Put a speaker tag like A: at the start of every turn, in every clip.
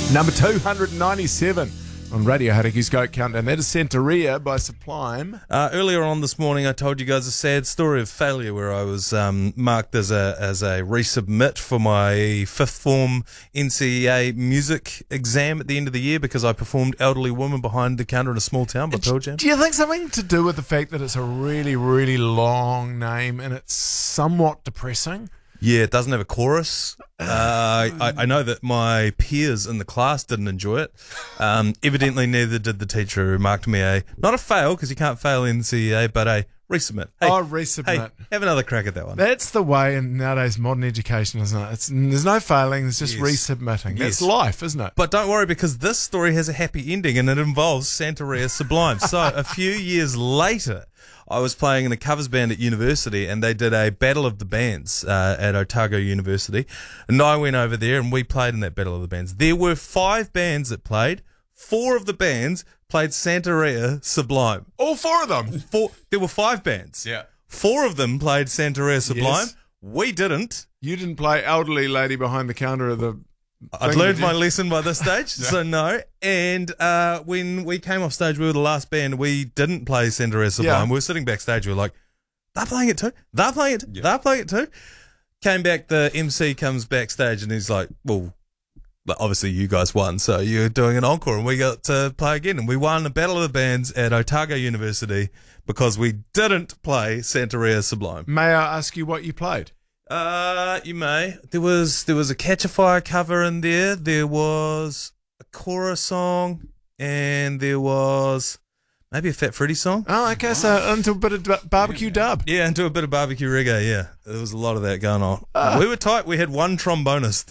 A: Number 297 on Radio Hauraki's Goat Countdown. That is Santeria by Sublime.
B: Earlier on this morning, I told you guys a sad story of failure where I was marked as a resubmit for my fifth form NCEA music exam at the end of the year because I performed Elderly Woman Behind the Counter in a Small Town by Pearl Jam.
A: Do you think something to do with the fact that it's a really, really long name and it's somewhat depressing?
B: Yeah, it doesn't have a chorus. I know that my peers in the class didn't enjoy it. Evidently, neither did the teacher who marked me not a fail, because you can't fail in CEA, but a resubmit. Hey,
A: resubmit.
B: Hey, have another crack at that one.
A: That's the way in nowadays modern education, isn't it? There's no failing, there's just resubmitting. That's life, isn't it?
B: But don't worry, because this story has a happy ending and it involves Santeria Sublime. So a few years later, I was playing in a covers band at university and they did a battle of the bands at Otago University. And I went over there and we played in that battle of the bands. There were 5 bands that played. 4 of the bands played Santeria Sublime.
A: All 4 of them?
B: There were 5 bands.
A: Yeah.
B: 4 of them played Santeria Sublime.
A: Yes.
B: We didn't.
A: You didn't play Elderly Lady Behind the Counter of the...
B: I'd learned my lesson by this stage, so no. And when we came off stage, we were the last band. We didn't play Santeria Sublime.
A: Yeah.
B: We were sitting backstage. We were like, they're playing it too. They're playing it too. They're playing it too. Came back, the MC comes backstage and he's like, well, obviously you guys won, so you're doing an encore. And we got to play again. And we won the Battle of the Bands at Otago University because we didn't play Santeria Sublime.
A: May I ask you what you played?
B: You may. There was a Catch a Fire cover in there. There was a chorus song, and there was maybe a Fat Freddy song.
A: Oh, okay. So into a bit of barbecue dub.
B: Yeah, into a bit of barbecue reggae. Yeah, there was a lot of that going on. We were tight. We had one trombonist.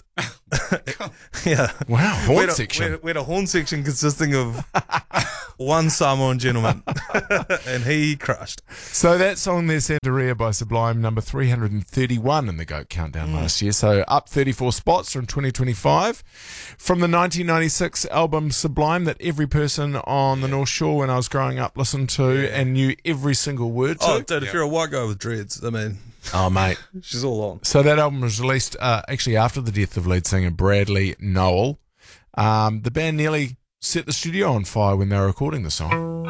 B: Yeah.
A: Wow. Horn section.
B: We had a horn section consisting of one Samoan gentleman, and he crushed.
A: So that song there, Santeria by Sublime, number 331 in the Goat Countdown last year. So up 34 spots from 2025. From the 1996 album Sublime that every person on the North Shore when I was growing up listened to and knew every single word to.
B: Oh, dude, if you're a white guy with dreads, I mean...
A: Oh, mate.
B: She's all on.
A: So that album was released actually after the death of lead singer Bradley Nowell. The band nearly set the studio on fire when they were recording the song.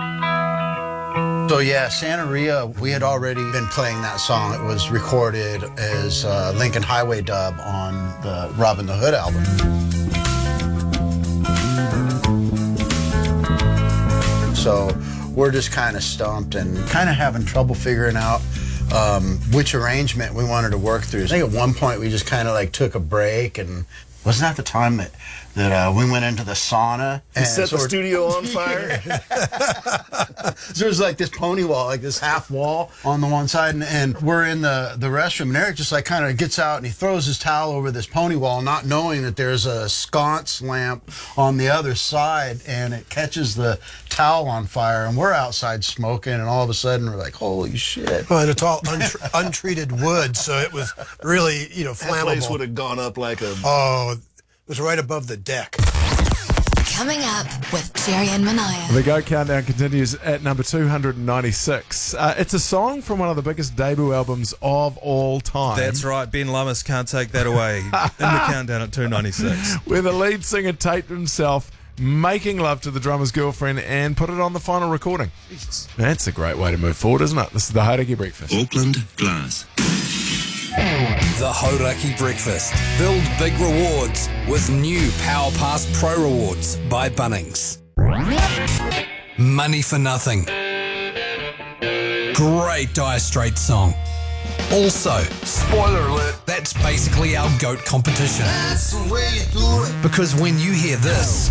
C: So yeah, Santeria, we had already been playing that song. It was recorded as Lincoln Highway dub on the Robin the Hood album. So we're just kind of stumped and kind of having trouble figuring out which arrangement we wanted to work through. I think at one point we just kind of like took a break, and wasn't that the time that we went into the sauna and
D: set the studio on fire?
C: So there's like this pony wall, like this half wall on the one side, and we're in the restroom, and Eric just like kind of gets out and he throws his towel over this pony wall, not knowing that there's a sconce lamp on the other side, and it catches the towel on fire, and we're outside smoking, and all of a sudden we're like, holy shit.
D: Well, and it's all untreated wood, so it was really, flammable.
E: That place would have gone up like a...
D: Oh, it was right above the deck.
F: Coming up with Jerry and Manaya.
A: The Go Countdown continues at number 296. It's a song from one of the biggest debut albums of all time.
B: That's right. Ben Lummis can't take that away in the countdown at 296.
A: Where the lead singer taped himself making love to the drummer's girlfriend and put it on the final recording. Jesus. That's a great way to move forward, isn't it? This is the Hauraki Breakfast.
G: Auckland Glass.
H: The Hauraki Breakfast. Build big rewards with new Power Pass Pro Rewards by Bunnings. Money for Nothing. Great Dire Straits song. Also, spoiler alert, that's basically our goat competition.
C: That's the way you do it.
H: Because when you hear this,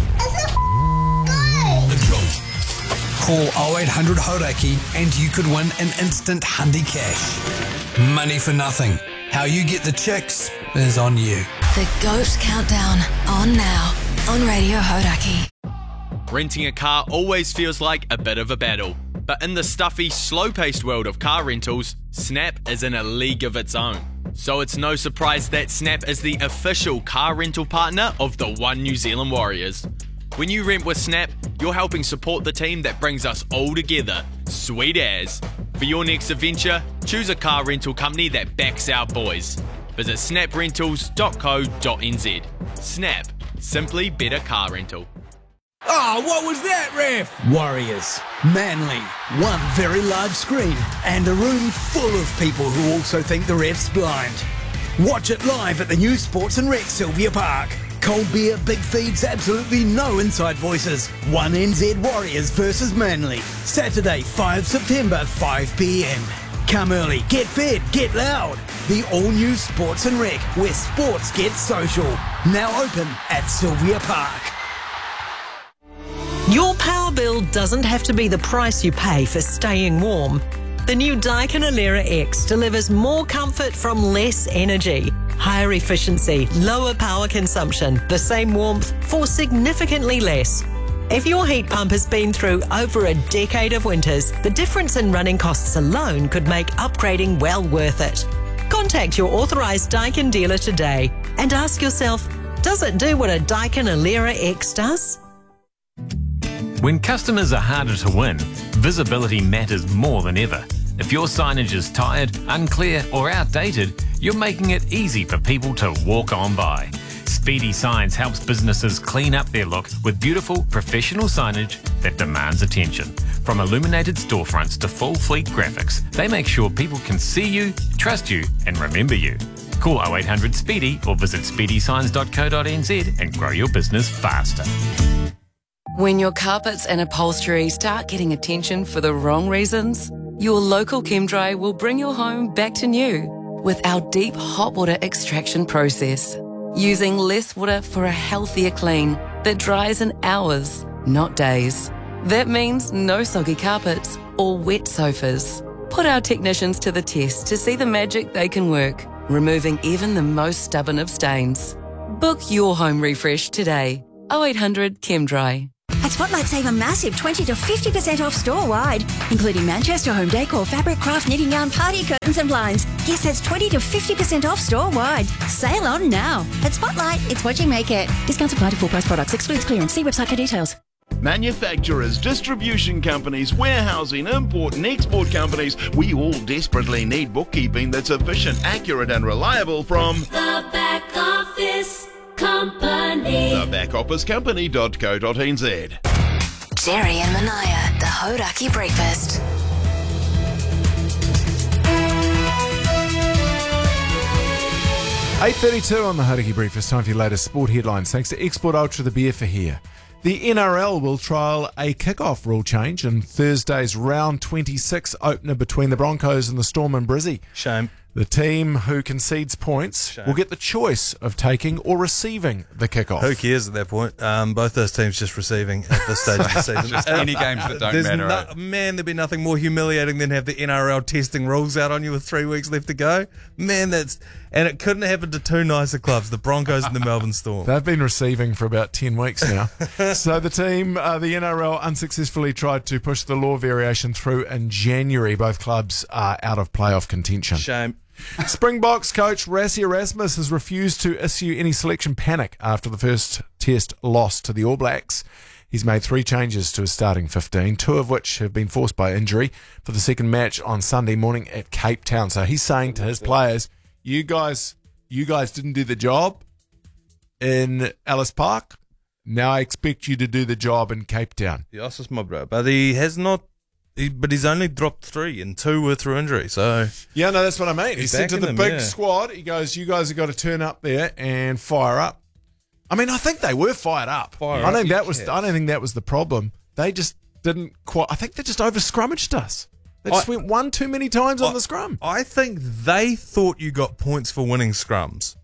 H: call 0800 Hauraki and you could win an instant Hundi cash. Money for Nothing. How you get the chicks is on you.
F: The Goat Countdown, on now, on Radio Hauraki.
I: Renting a car always feels like a bit of a battle. But in the stuffy, slow-paced world of car rentals, Snap is in a league of its own. So it's no surprise that Snap is the official car rental partner of the One New Zealand Warriors. When you rent with Snap, you're helping support the team that brings us all together. Sweet as. For your next adventure, choose a car rental company that backs our boys. Visit snaprentals.co.nz. Snap. Simply better car rental.
G: Oh, what was that, ref? Warriors, Manly, one very large screen, and a room full of people who also think the ref's blind. Watch it live at the new Sports and Rec Sylvia Park. Cold beer, big feeds, absolutely no inside voices. 1NZ Warriors versus Manly. Saturday, 5 September, 5 p.m. Come early, get fed, get loud. The all-new Sports and Rec, where sports gets social. Now open at Sylvia Park.
J: Your power bill doesn't have to be the price you pay for staying warm. The new Daikin Alera X delivers more comfort from less energy, higher efficiency, lower power consumption, the same warmth for significantly less. If your heat pump has been through over a decade of winters, the difference in running costs alone could make upgrading well worth it. Contact your authorised Daikin dealer today and ask yourself, does it do what a Daikin Alera X does?
K: When customers are harder to win, visibility matters more than ever. If your signage is tired, unclear or outdated, you're making it easy for people to walk on by. Speedy Signs helps businesses clean up their look with beautiful, professional signage that demands attention. From illuminated storefronts to full fleet graphics, they make sure people can see you, trust you and remember you. Call 0800 SPEEDY or visit speedysigns.co.nz and grow your business faster.
L: When your carpets and upholstery start getting attention for the wrong reasons, your local ChemDry will bring your home back to new with our deep hot water extraction process. Using less water for a healthier clean that dries in hours, not days. That means no soggy carpets or wet sofas. Put our technicians to the test to see the magic they can work, removing even the most stubborn of stains. Book your home refresh today. 0800 ChemDry.
M: At Spotlight, save a massive 20 to 50% off store-wide, including Manchester home decor, fabric, craft, knitting yarn, party curtains and blinds. Yes, that's 20 to 50% off store-wide. Sale on now. At Spotlight, it's what you make it. Discounts apply to full-price products. Excludes clearance. See website for details.
E: Manufacturers, distribution companies, warehousing, import and export companies, we all desperately need bookkeeping that's efficient, accurate and reliable from
N: The Back Office Company.
E: thebackofficecompany.co.nz.
F: Jerry and Manaya, the Hodaki Breakfast.
A: $8:32 on the Hodaki Breakfast. Time for your latest sport headlines. Thanks to Export Ultra, the beer for here. The NRL will trial a kickoff rule change in Thursday's round 26 opener between the Broncos and the Storm in Brizzy.
B: Shame.
A: The team who concedes points will get the choice of taking or receiving the kickoff.
B: Who cares at that point? Both those teams just receiving at this stage of the season.
O: Just any games that don't matter.
B: Man, there'd be nothing more humiliating than have the NRL testing rules out on you with 3 weeks left to go. Man, and it couldn't happen to two nicer clubs, the Broncos and the Melbourne Storm.
A: They've been receiving for about 10 weeks now. So the team, the NRL, unsuccessfully tried to push the law variation through in January. Both clubs are out of playoff contention.
B: Shame.
A: Springboks coach Rassie Erasmus has refused to issue any selection panic after the first test loss to the All Blacks. He's made 3 changes to his starting 15, 2 of which have been forced by injury for the second match on Sunday morning at Cape Town. So he's saying to his players, you guys didn't do the job in Ellis Park. Now I expect you to do the job in Cape Town.
B: Yes, it's my bro. But he has not. But he's only dropped 3 and 2 were through injury. So
A: yeah, no, that's what I mean. He said to the big squad, he goes, you guys have got to turn up there and fire up. I mean, I think they were fired up. I don't think that was the problem. They just didn't quite. I think they just over scrummaged us. They just went one too many times on the scrum.
B: I think they thought you got points for winning scrums.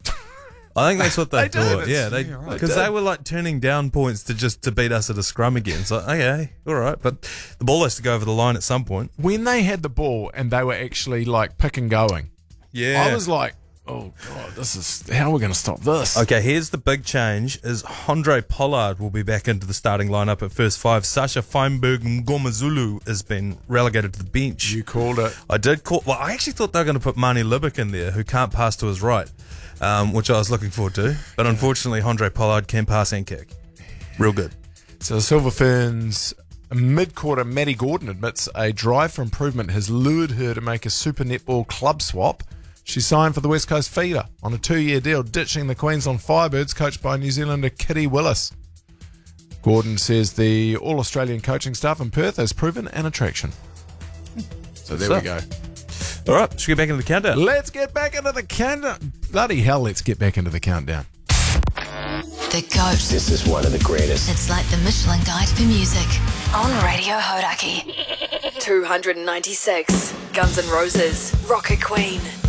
B: I think that's what they thought. Yeah, because they were like turning down points to beat us at a scrum again. So okay, all right, but the ball has to go over the line at some point.
A: When they had the ball and they were actually like pick and going,
B: yeah,
A: I was like, oh god, this is how we're going to stop this.
B: Okay, here's the big change: is Handré Pollard will be back into the starting lineup at first 5. Sasha Feinberg Ngomazulu has been relegated to the bench.
A: You called it.
B: I did call. Well, I actually thought they were going to put Mani Libic in there, who can't pass to his right. Which I was looking forward to. But unfortunately, Handré Pollard can pass and kick. Real good.
A: So the Silver Ferns mid-quarter, Matty Gordon admits a drive for improvement has lured her to make a Super Netball club swap. She signed for the West Coast Feeder on a 2-year deal, ditching the Queensland Firebirds, coached by New Zealander Kitty Willis. Gordon says the All-Australian coaching staff in Perth has proven an attraction. So there we go.
B: All right, should we get back into the countdown?
A: Let's get back into the countdown. Bloody hell, let's get back into the countdown.
F: The GOAT.
P: This is one of the greatest.
F: It's like the Michelin Guide for music on Radio Hodaki. 296. Guns N' Roses. Rocket Queen.